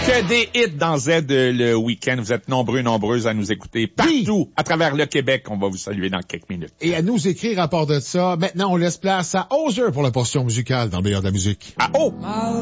Que des hits dans Z le week-end. Vous êtes nombreuses à nous écouter partout à travers le Québec. On va vous saluer dans quelques minutes. Et à nous écrire à part de ça. Maintenant, on laisse place à Hoser pour la portion musicale dans le meilleur de la musique. Ah, oh!